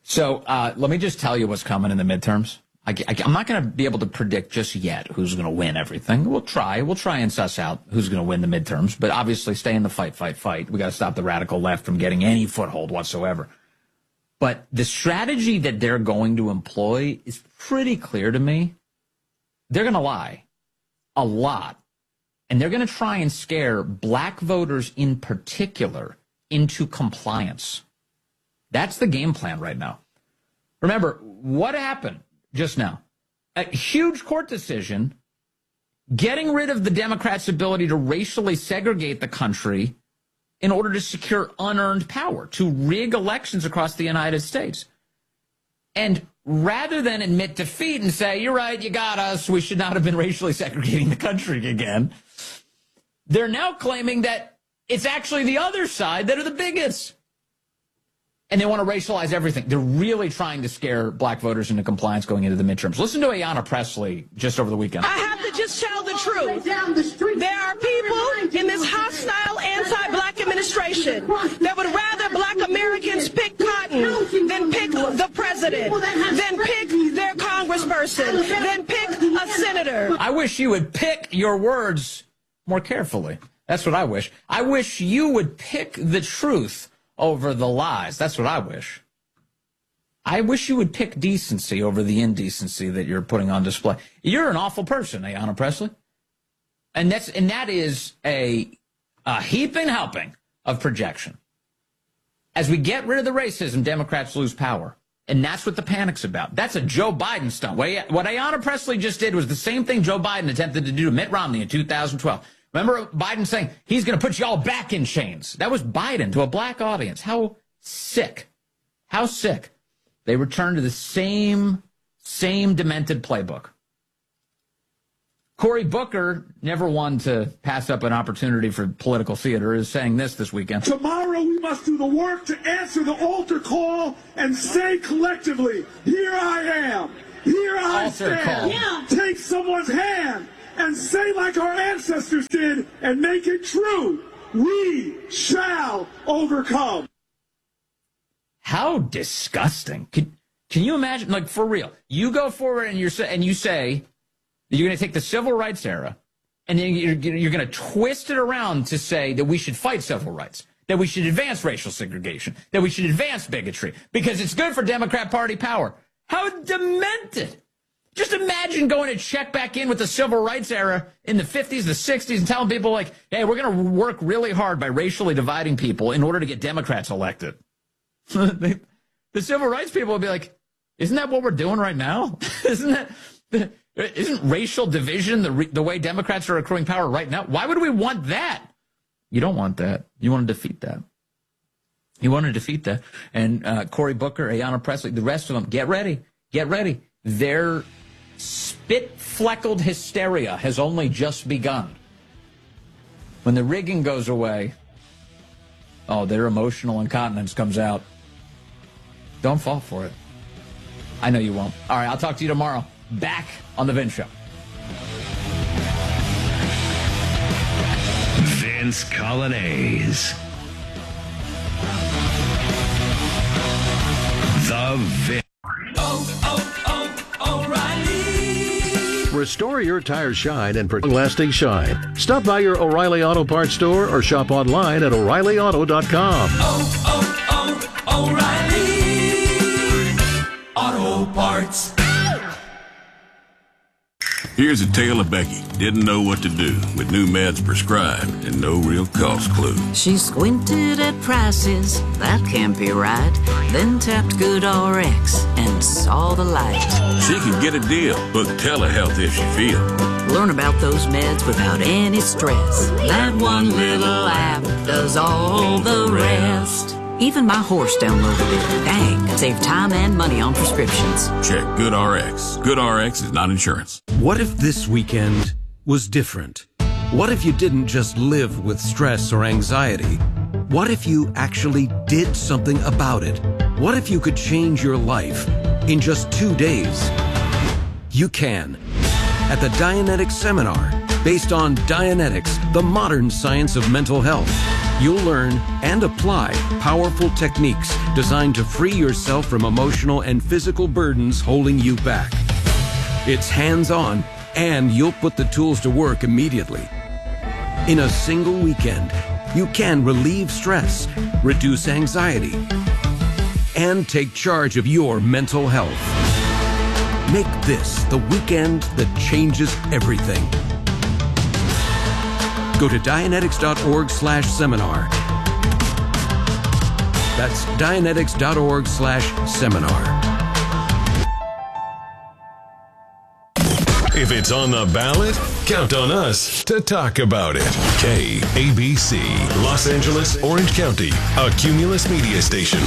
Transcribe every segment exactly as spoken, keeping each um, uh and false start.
So uh, let me just tell you what's coming in the midterms. I, I, I'm not going to be able to predict just yet who's going to win everything. We'll try. We'll try and suss out who's going to win the midterms. But obviously, stay in the fight, fight, fight. We got to stop the radical left from getting any foothold whatsoever. But the strategy that they're going to employ is pretty clear to me. They're going to lie a lot. And they're going to try and scare black voters in particular into compliance. That's the game plan right now. Remember, what happened just now? A huge court decision getting rid of the Democrats' ability to racially segregate the country in order to secure unearned power, to rig elections across the United States. And rather than admit defeat and say, you're right, you got us, we should not have been racially segregating the country again, they're now claiming that it's actually the other side that are the bigots. And they want to racialize everything. They're really trying to scare black voters into compliance going into the midterms. Listen to Ayanna Pressley just over the weekend. I have to just tell the truth. There are people in this hostile anti-black administration that would rather black Americans pick cotton than pick the president, than pick their congressperson, than pick a senator. I wish you would pick your words more carefully. That's what I wish. I wish you would pick the truth over the lies. That's what I wish. I wish you would pick decency over the indecency that you're putting on display. You're an awful person, Ayanna Pressley. And that's and that is a, a heaping helping of projection. As we get rid of the racism, Democrats lose power. And that's what the panic's about. That's a Joe Biden stunt. What Ayanna Pressley just did was the same thing Joe Biden attempted to do to Mitt Romney in two thousand twelve. Remember Biden saying he's going to put you all back in chains? That was Biden to a black audience. How sick. How sick. They returned to the same, same demented playbook. Cory Booker, never one to pass up an opportunity for political theater, is saying this this weekend. Tomorrow we must do the work to answer the altar call and say collectively, here I am. Here I Altar stand. call. Yeah. Take someone's hand and say like our ancestors did and make it true. We shall overcome. How disgusting. Can, can you imagine, like, for real, you go forward and, you're, and you say that you're going to take the civil rights era and then you're, you're going to twist it around to say that we should fight civil rights, that we should advance racial segregation, that we should advance bigotry because it's good for Democrat Party power. How demented. Just imagine going to check back in with the civil rights era in the fifties, the sixties, and telling people, like, hey, we're going to work really hard by racially dividing people in order to get Democrats elected. The civil rights people would be like, isn't that what we're doing right now? Isn't that, isn't racial division the, the way Democrats are accruing power right now? Why would we want that? You don't want that. You want to defeat that. You want to defeat that. And uh, Cory Booker, Ayanna Pressley, the rest of them, get ready. Get ready. They're spit-fleckled hysteria has only just begun. When the rigging goes away, oh, their emotional incontinence comes out. Don't fall for it. I know you won't. All right, I'll talk to you tomorrow. Back on The Vin Show. Vince Coglianese. The Vin. Oh, oh, oh, O'Reilly. Restore your tire shine and protect lasting shine. Stop by your O'Reilly Auto Parts store or shop online at O'Reilly Auto dot com. Oh, oh, oh, O'Reilly Auto Parts. Here's a tale of Becky. Didn't know what to do with new meds prescribed and no real cost clue. She squinted at prices, that can't be right. Then tapped GoodRx and saw the light. She could get a deal. Book telehealth if she feel. Learn about those meds without any stress. That one little app does all the rest. Even my horse downloaded it. Dang, save time and money on prescriptions. Check GoodRx. GoodRx is not insurance. What if this weekend was different? What if you didn't just live with stress or anxiety? What if you actually did something about it? What if you could change your life in just two days? You can. At the Dianetics Seminar, based on Dianetics, the modern science of mental health. You'll learn and apply powerful techniques designed to free yourself from emotional and physical burdens holding you back. It's hands-on, and you'll put the tools to work immediately. In a single weekend, you can relieve stress, reduce anxiety, and take charge of your mental health. Make this the weekend that changes everything. Go to Dianetics.org slash seminar. That's Dianetics.org slash seminar. If it's on the ballot, count on us to talk about it. K A B C, Los Angeles, Orange County, a Cumulus media station.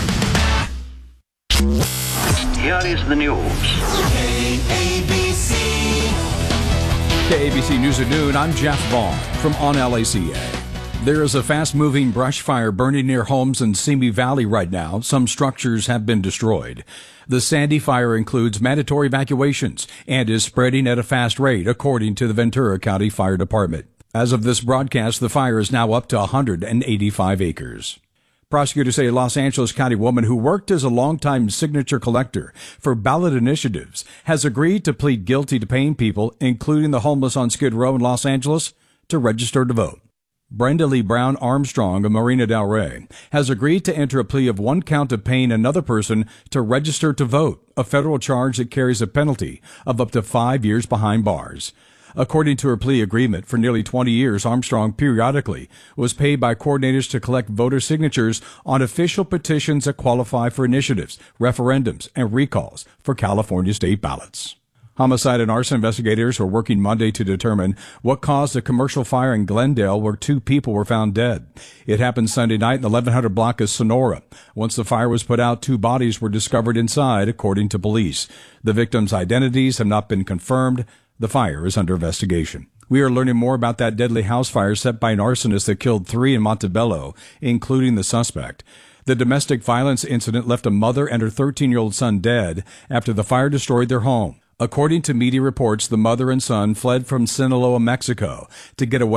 Here is the news. K A B C. K A B C News at noon, I'm Jeff Vaughn from On L A C A. There is a fast-moving brush fire burning near homes in Simi Valley right now. Some structures have been destroyed. The Sandy fire includes mandatory evacuations and is spreading at a fast rate, according to the Ventura County Fire Department. As of this broadcast, the fire is now up to one hundred eighty-five acres. Prosecutors say a Los Angeles County woman who worked as a longtime signature collector for ballot initiatives has agreed to plead guilty to paying people, including the homeless on Skid Row in Los Angeles, to register to vote. Brenda Lee Brown Armstrong of Marina Del Rey has agreed to enter a plea of one count of paying another person to register to vote, a federal charge that carries a penalty of up to five years behind bars. According to her plea agreement, for nearly twenty years, Armstrong periodically was paid by coordinators to collect voter signatures on official petitions that qualify for initiatives, referendums, and recalls for California state ballots. Homicide and arson investigators were working Monday to determine what caused a commercial fire in Glendale where two people were found dead. It happened Sunday night in the eleven hundred block of Sonora. Once the fire was put out, two bodies were discovered inside, according to police. The victims' identities have not been confirmed. The fire is under investigation. We are learning more about that deadly house fire set by an arsonist that killed three in Montebello, including the suspect. The domestic violence incident left a mother and her thirteen-year-old son dead after the fire destroyed their home. According to media reports, the mother and son fled from Sinaloa, Mexico, to get away